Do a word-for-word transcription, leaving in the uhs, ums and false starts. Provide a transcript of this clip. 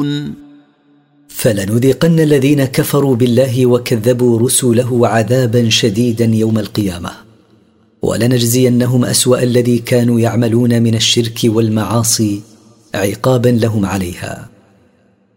يعملون. فلنذيقن الذين كفروا بالله وكذبوا رسله عذابا شديدا يوم القيامة، ولنجزينهم أسوأ الذي كانوا يعملون من الشرك والمعاصي عقابا لهم عليها.